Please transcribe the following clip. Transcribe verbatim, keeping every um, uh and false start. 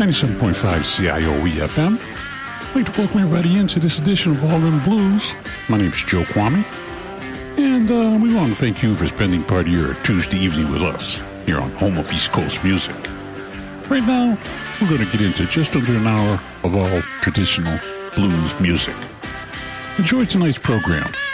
ninety-seven point five C I O E F M. I'd like to welcome everybody into this edition of All In Blues. My name is Joe Kwame, and uh, we want to thank you for spending part of your Tuesday evening with us here on Home of East Coast Music. Right now, we're going to get into just under an hour of all traditional blues music. Enjoy tonight's program.